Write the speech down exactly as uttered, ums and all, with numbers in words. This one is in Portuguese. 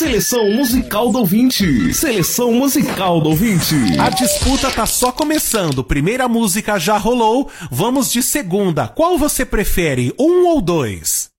Seleção musical do ouvinte. Seleção musical do ouvinte. A disputa tá só começando. Primeira música já rolou. Vamos de segunda. Qual você prefere? Um ou dois?